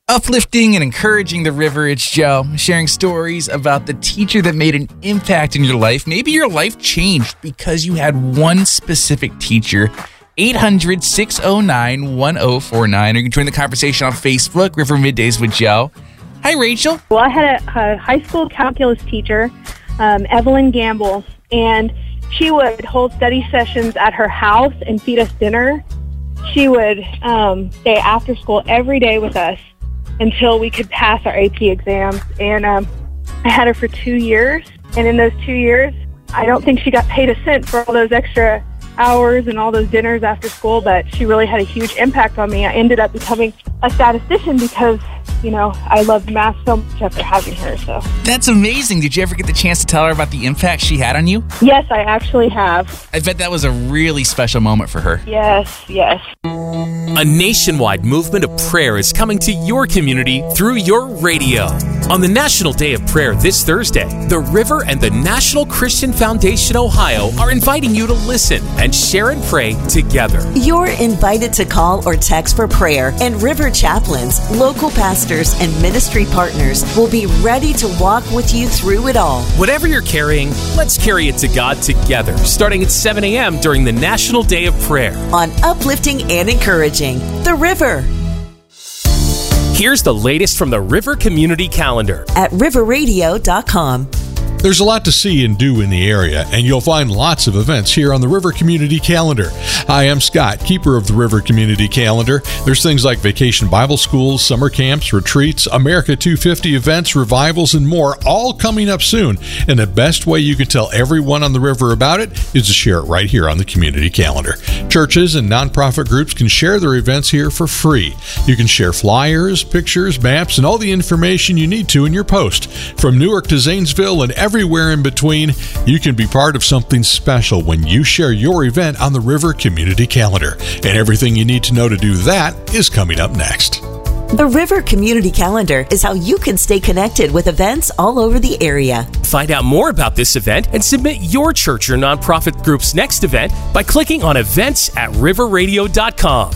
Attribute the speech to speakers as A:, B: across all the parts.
A: Uplifting and encouraging the river, it's Joe, sharing stories about the teacher that made an impact in your life. Maybe your life changed because you had one specific teacher. 800-609-1049. Or you can join the conversation on Facebook, River Middays with Joe. Hi, Rachel.
B: Well, I had a high school calculus teacher, Evelyn Gamble, and she would hold study sessions at her house and feed us dinner. She would stay after school every day with us until we could pass our AP exams. And I had her for 2 years. And in those 2 years, I don't think she got paid a cent for all those extra hours and all those dinners after school, but she really had a huge impact on me. I ended up becoming a statistician because, you know, I loved math so much after having her. So
A: That's amazing. Did you ever get the chance to tell her about the impact she had on you?
B: Yes, I actually have.
A: I bet that was a really special moment for her.
B: Yes.
C: A nationwide movement of prayer is coming to your community through your radio. On the National Day of Prayer this Thursday, the River and the National Christian Foundation Ohio are inviting you to listen and share and pray together.
D: You're invited to call or text for prayer, and River chaplains, local pastors, and ministry partners will be ready to walk with you through it all.
C: Whatever you're carrying, let's carry it to God together, starting at 7 a.m. during the National Day of Prayer.
D: On Uplifting and Encouraging, The River.
C: Here's the latest from the River Community Calendar
D: at riverradio.com.
E: There's a lot to see and do in the area, and you'll find lots of events here on the River Community Calendar. Hi, I'm Scott, keeper of the River Community Calendar. There's things like vacation Bible schools, summer camps, retreats, America 250 events, revivals, and more, all coming up soon. And the best way you can tell everyone on the river about it is to share it right here on the Community Calendar. Churches and nonprofit groups can share their events here for free. You can share flyers, pictures, maps, and all the information you need to in your post. From Newark to Zanesville and everywhere in between, you can be part of something special when you share your event on the River Community Calendar. And everything you need to know to do that is coming up next.
D: The River Community Calendar is how you can stay connected with events all over the area.
C: Find out more about this event and submit your church or nonprofit group's next event by clicking on events at riverradio.com.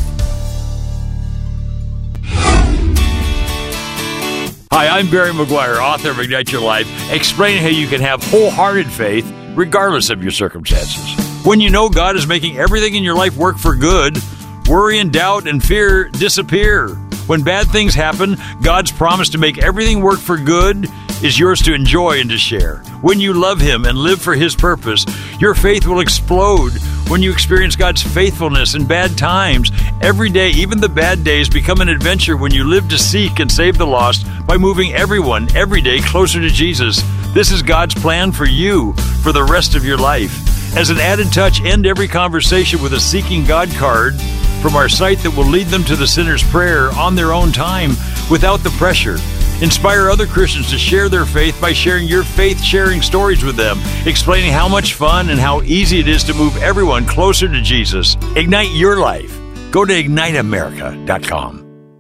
F: Hi, I'm Barry McGuire, author of Ignite Your Life, explaining how you can have wholehearted faith regardless of your circumstances. When you know God is making everything in your life work for good, worry and doubt and fear disappear. When bad things happen, God's promise to make everything work for good is yours to enjoy and to share. When you love Him and live for His purpose, your faith will explode. When you experience God's faithfulness in bad times, every day, even the bad days, become an adventure when you live to seek and save the lost by moving everyone every day closer to Jesus. This is God's plan for you for the rest of your life. As an added touch, end every conversation with a Seeking God card from our site that will lead them to the sinner's prayer on their own time without the pressure. Inspire other Christians to share their faith by sharing your faith-sharing stories with them, explaining how much fun and how easy it is to move everyone closer to Jesus. Ignite your life. Go to igniteamerica.com.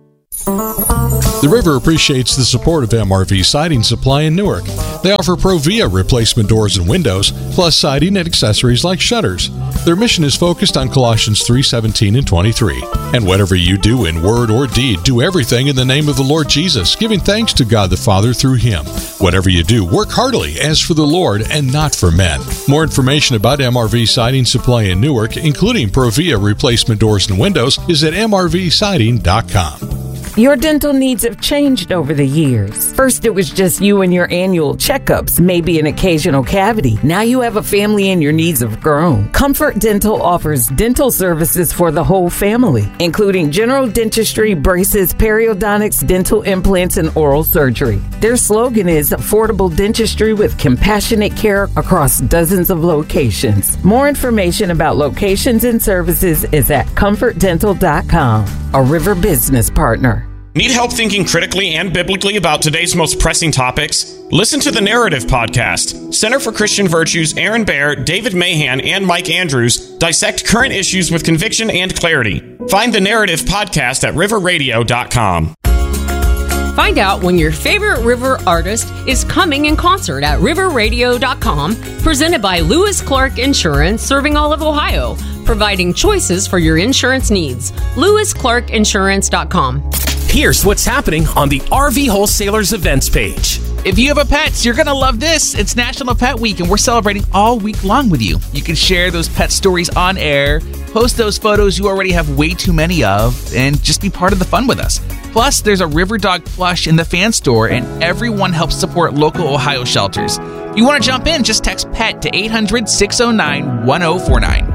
E: The River appreciates the support of MRV Siding Supply in Newark. They offer Provia replacement doors and windows, plus siding and accessories like shutters. Their mission is focused on Colossians 3:17 and 23. And whatever you do in word or deed, do everything in the name of the Lord Jesus, giving thanks to God the Father through Him. Whatever you do, work heartily as for the Lord and not for men. More information about MRV Siding Supply in Newark, including Provia replacement doors and windows, is at mrvsiding.com.
G: Your dental needs have changed over the years. First, it was just you and your annual checkups, maybe an occasional cavity. Now you have a family and your needs have grown. Comfort Dental offers dental services for the whole family, including general dentistry, braces, periodontics, dental implants, and oral surgery. Their slogan is affordable dentistry with compassionate care across dozens of locations. More information about locations and services is at comfortdental.com, a River business partner.
H: Need help thinking critically and biblically about today's most pressing topics? Listen to the Narrative Podcast. Center for Christian Virtues' Aaron Baer, David Mahan, and Mike Andrews dissect current issues with conviction and clarity. Find the Narrative Podcast at riverradio.com.
I: Find out when your favorite River artist is coming in concert at riverradio.com, presented by Lewis Clark Insurance, serving all of Ohio, providing choices for your insurance needs. LewisClarkInsurance.com.
C: Here's what's happening on the RV Wholesalers events page.
A: If you have a pet, you're going to love this. It's National Pet Week, and we're celebrating all week long with you. You can share those pet stories on air, post those photos you already have way too many of, and just be part of the fun with us. Plus, there's a River Dog plush in the fan store, and everyone helps support local Ohio shelters. If you want to jump in, just text PET to 800-609-1049.